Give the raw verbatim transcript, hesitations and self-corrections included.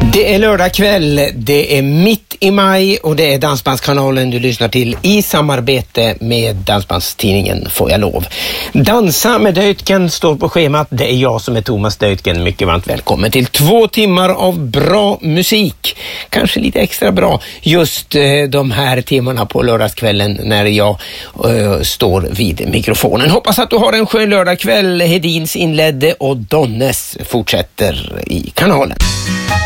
Det är lördag kväll, det är mitt i maj och det är Dansbandskanalen du lyssnar till i samarbete med Dansbandstidningen Får jag lov. Dansa med Deutgen står på schemat, det är jag som är Thomas Deutgen. Mycket varmt välkommen till två timmar av bra musik. Kanske lite extra bra just eh, de här timmarna på lördagskvällen när jag eh, står vid mikrofonen. Hoppas att du har en skön lördagkväll. Hedins inledde och Donnes fortsätter i kanalen.